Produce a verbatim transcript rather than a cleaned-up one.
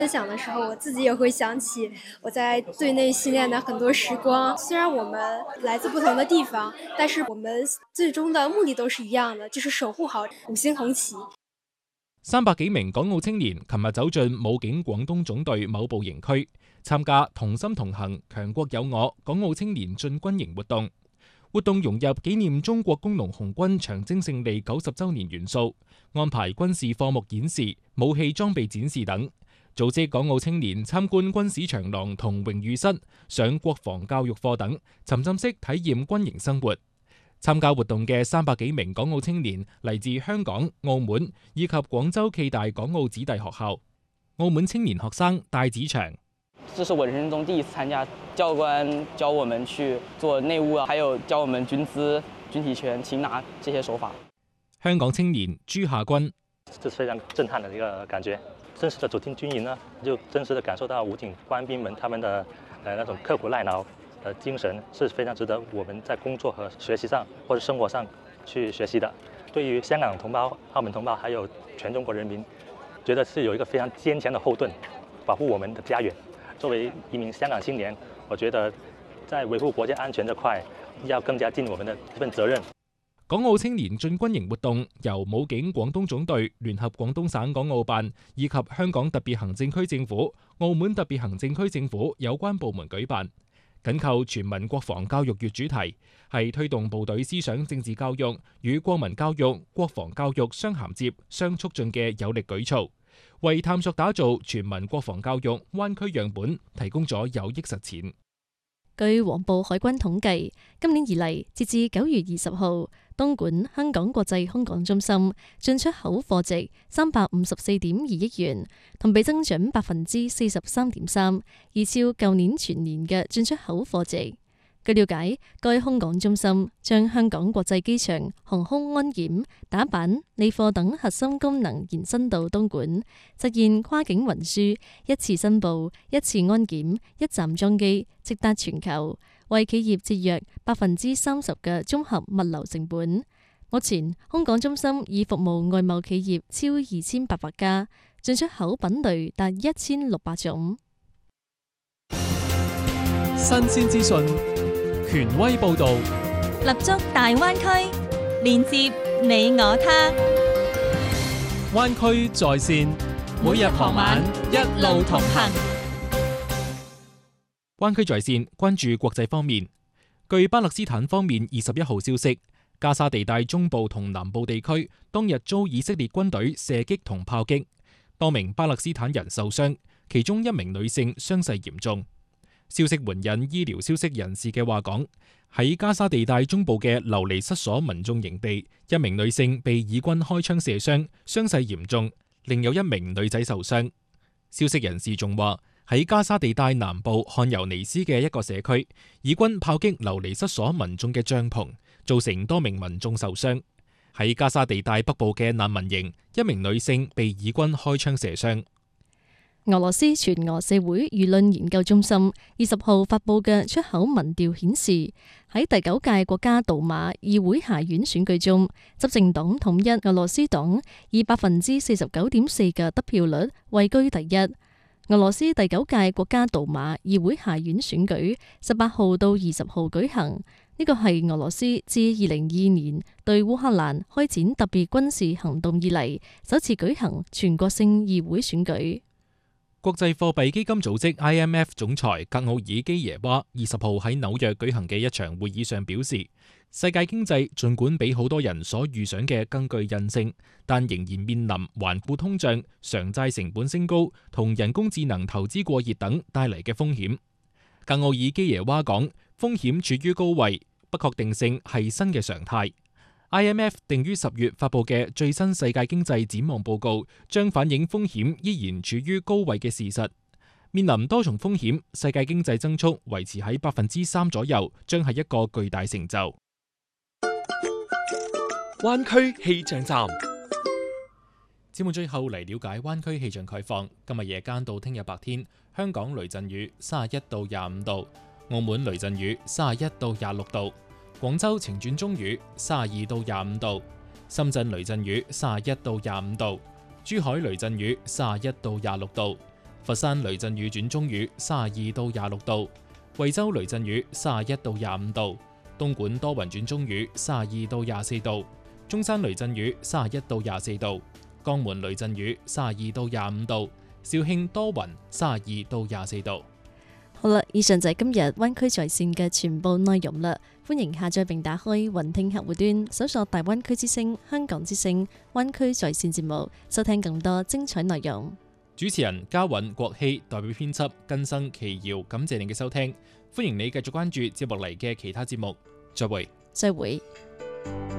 分享的时候，我自己也会想起我在队内训练的很多时光。虽然我们來自不同的地方，但是我們最終的目的都是一樣的，就是守護好五星紅旗。 三百幾名港澳青年琴日走進武警廣東總隊某部營區，參加同心同行、強國有我港澳青年進軍營活動。活動融入紀念中國工農紅軍長征勝利九十週年元素，安排軍事課目演示、武器裝備展示等。組織港澳青年參觀軍史長廊同榮譽室，上國防教育課等，沉浸式體驗軍營生活。參加活動嘅三百幾名港澳青年嚟自香港、澳門以及廣州暨大港澳子弟學校。澳門青年學生戴子祥： 這是我人生中第一次參加，教官教我們去做內務啊，還有教我們軍姿、軍體拳、擒拿這些手法。 香港青年朱夏軍： 這是非常震撼的一個感覺。真實的走進軍營呢，就真實的感受到武警官兵們他們的呃那種刻苦耐勞的精神，是非常值得我們在工作和學習上或者生活上去學習的。對於香港同胞、澳門同胞，還有全中國人民，覺得是有一個非常堅強的後盾，保護我們的家園。作為一名香港青年，我覺得在維護國家安全這塊，要更加盡我們的一份責任。 港澳青年進軍營活動由武警廣東總隊聯合廣東省港澳辦以及香港特別行政區政府、澳門特別行政區政府有關部門舉辦，緊扣全民國防教育月主題，係推動部隊思想政治教育與國民教育、國防教育相銜接、相促進嘅有力舉措，為探索打造全民國防教育灣區樣本提供咗有益實踐。 據黃埔海軍統計，今年以嚟，截至九月二十號，東莞香港國際空港中心進出口貨值三百五十四點二億元，同比增長百分之四十三點三，而超舊年全年嘅進出口貨值。據了解，該空港中心將香港國際機場航空安檢、打板、理貨等核心功能延伸到東莞，實現跨境運輸一次申報、一次安檢、一站裝機，直達全球，為企業節約百分之三十嘅綜合物流成本。目前，空港中心已服務外貿企業超二千八百家，進出口品類達一千六百種。 新鮮資訊，權威報導， 立足大灣區，連接你我他。 灣區在線，每日傍晚一路同行。 灣區在線關注國際方面，據巴勒斯坦方面二十一號消息，加沙地帶中部同南部地區當日遭以色列軍隊射擊同炮擊，多名巴勒斯坦人受傷，其中一名女性傷勢嚴重。消息援引醫療消息人士嘅話講，喺加沙地帶中部嘅流離失所民眾營地，一名女性被以軍開槍射傷，傷勢嚴重，另有一名女仔受傷。消息人士仲話，喺加沙地帶南部漢尤尼斯嘅一個社區，以軍炮擊流離失所民眾嘅帳篷，造成多名民眾受傷。喺加沙地帶北部嘅難民營，一名女性被以軍開槍射傷。 俄羅斯全俄社會輿論研究中心二十號發佈嘅出口民調顯示，喺第九屆國家杜馬議會下院選舉中，執政黨統一俄羅斯黨以百分之四十九點四嘅得票率位居第一。俄羅斯第九屆國家杜馬議會下院選舉十八號到二十號舉行，呢個係俄羅斯自二零二二年對烏克蘭開展特別軍事行動以嚟首次舉行全國性議會選舉。 國際貨幣基金組織 I M F 總裁格奧爾基耶娃二十號喺紐約舉行嘅一場會議上表示，世界經濟儘管比好多人所預想嘅更具韌性，但仍然面臨頑固通脹、償債成本升高同人工智能投資過熱等帶嚟嘅風險。格奧爾基耶娃講，風險處於高位，不確定性係新嘅常態。I M F 定於十月發佈嘅最新世界經濟展望報告，將反映風險依然處於高位嘅事實。面臨多重風險，世界經濟增速維持喺百分之三左右，將係一個巨大成就。 灣區氣象站， 節目最後嚟了解灣區氣象概況。今日夜間到聽日白天，香港雷陣雨三十一到廿五度，澳門雷陣雨三十一到廿六度。廣州晴轉中雨，三十二到廿五度；深圳雷陣雨，三十一到廿五度；珠海雷陣雨，三十一到廿六度； 佛山雷陣雨轉中雨，三十二到廿六度；惠州雷陣雨，三十一到廿五度；東莞多雲轉中雨，三十二到廿四度；中山雷陣雨，三十一到廿四度；江門雷陣雨，三十二到廿五度；肇慶多雲，三十二到廿四度。 好啦，以上就係今日灣區在線嘅全部內容啦。歡迎下載並打開雲聽客戶端，搜索大灣區之聲、香港之聲、灣區在線節目，收聽更多精彩內容。 主持人嘉韻、郭希，代表編輯根生、奇瑤，感謝你嘅收聽。歡迎你繼續關注接落嚟嘅其他節目。再會。 再會。